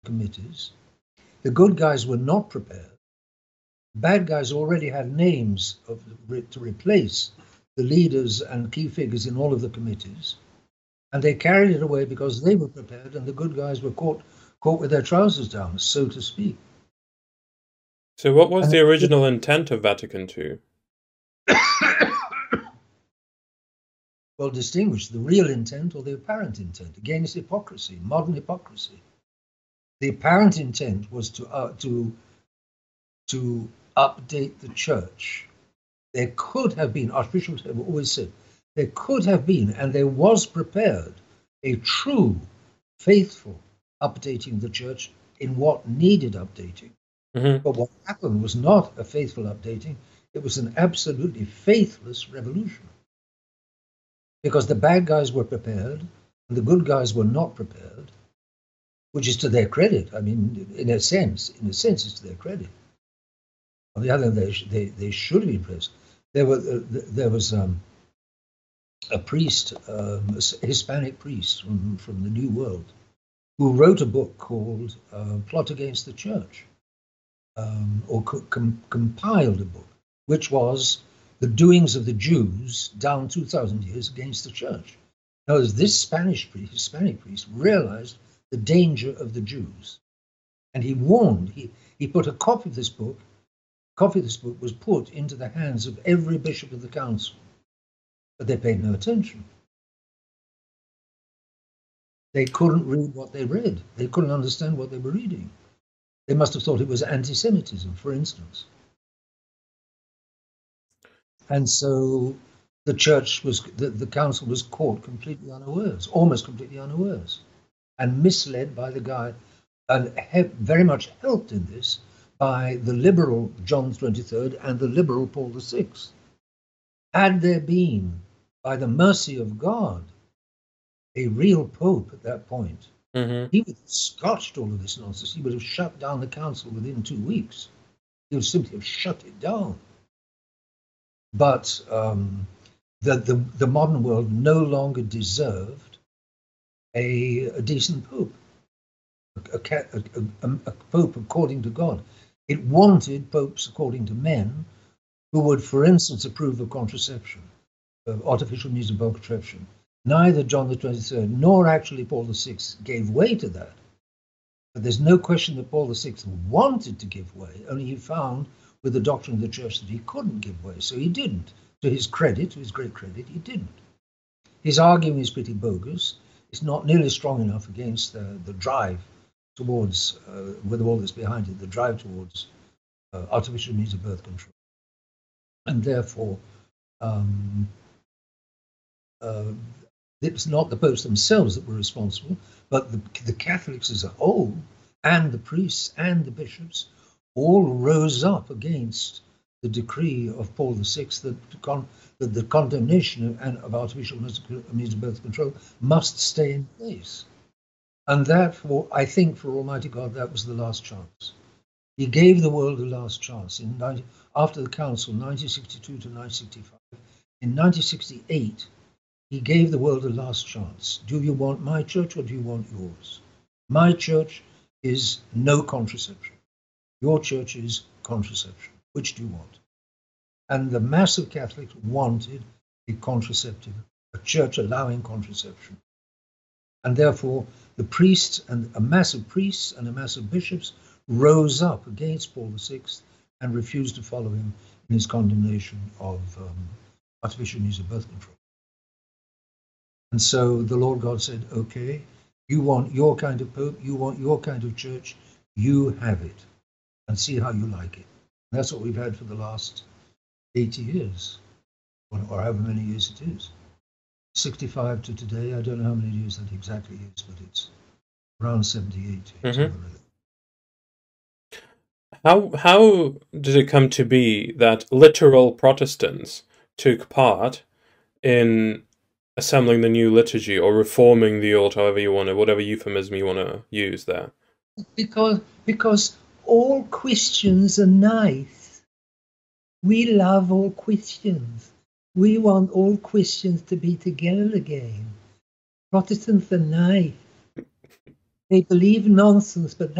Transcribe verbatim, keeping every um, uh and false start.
committees. The good guys were not prepared. Bad guys already had names of, to replace the leaders and key figures in all of the committees, and they carried it away because they were prepared, and the good guys were caught caught with their trousers down, so to speak. So what was and the original intent of Vatican Two? Well, distinguish the real intent or the apparent intent. Again, it's hypocrisy, modern hypocrisy. The apparent intent was to uh, to to update the church. There could have been, archbishops have always said, there could have been, and there was prepared, a true, faithful updating the church in what needed updating. Mm-hmm. But what happened was not a faithful updating, it was an absolutely faithless revolution. Because the bad guys were prepared, and the good guys were not prepared, which is to their credit. I mean, in a sense, in a sense, it's to their credit. On the other hand, they, they, they should be impressed. There, were, uh, there was um, a priest, um, a Hispanic priest from, from the New World, who wrote a book called uh, Plot Against the Church, um, or com compiled a book, which was the doings of the Jews down two thousand years against the church. Now, this Spanish priest, Hispanic priest realized the danger of the Jews, and he warned, he, he put a copy of this book, copy of this book was put into the hands of every bishop of the council, but they paid no attention. They couldn't read what they read. They couldn't understand what they were reading. They must have thought it was anti-Semitism, for instance. And so the church was, the, the council was caught completely unawares, almost completely unawares, and misled by the guy, and he, very much helped in this by the liberal John the twenty-third and the liberal Paul the sixth. Had there been, by the mercy of God, a real pope at that point, mm-hmm. he would have scotched all of this nonsense. He would have shut down the council within two weeks. He would simply have shut it down. But um, the, the, the modern world no longer deserved a, a decent pope, a, a, a, a pope according to God. It wanted popes according to men who would, for instance, approve of contraception, of artificial means of contraception. Neither John the twenty-third nor actually Paul the sixth gave way to that. But there's no question that Paul the sixth wanted to give way, only he found with the doctrine of the church that he couldn't give way, so he didn't. To his credit, to his great credit, he didn't. His argument is pretty bogus. It's not nearly strong enough against uh, the drive towards, uh, with all this behind it, the drive towards uh, artificial means of birth control. And therefore, um, uh, it's not the popes themselves that were responsible, but the, the Catholics as a whole, and the priests and the bishops, all rose up against the decree of Paul the sixth that, con that the condemnation of, of artificial means of birth control must stay in place. And that, for, I think, for Almighty God, that was the last chance. He gave the world a last chance in ninety, after the Council, nineteen sixty-two to nineteen sixty-five. In nineteen sixty-eight, he gave the world a last chance. Do you want my church or do you want yours? My church is no contraception. Your church is contraception. Which do you want? And the mass of Catholics wanted a contraceptive, a church allowing contraception. And therefore, the priests and a mass of priests and a mass of bishops rose up against Paul the sixth and refused to follow him in his condemnation of um, artificial means of birth control. And so the Lord God said, okay, you want your kind of pope, you want your kind of church, you have it, and see how you like it. And that's what we've had for the last eighty years, or, or however many years it is. sixty-five to today, I don't know how many years that exactly is, but it's around seventy-eight. Mm-hmm. How, how did it come to be that literal Protestants took part in assembling the new liturgy or reforming the old, however you want to, whatever euphemism you want to use there? Because, because all Christians are nice. We love all Christians. We want all Christians to be together again. Protestants are nice. They believe nonsense, but